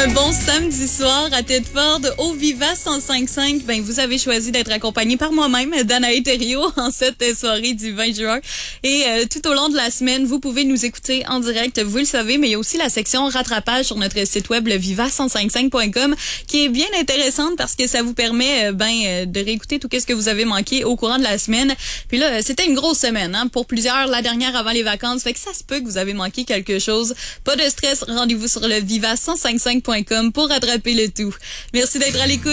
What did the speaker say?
Un bon samedi soir à Tedford au Viva 105.5. Ben, vous avez choisi d'être accompagné par moi-même, Danae Thériault, en cette soirée du 20 juin. Et tout au long de la semaine, vous pouvez nous écouter en direct, vous le savez, mais il y a aussi la section rattrapage sur notre site web, le viva105.5.com, qui est bien intéressante parce que ça vous permet de réécouter tout ce que vous avez manqué au courant de la semaine. Puis là, c'était une grosse semaine, hein, pour plusieurs, la dernière avant les vacances. Fait que ça se peut que vous avez manqué quelque chose. Pas de stress, rendez-vous sur le viva105.5.com pour rattraper le tout. Merci d'être à l'écoute.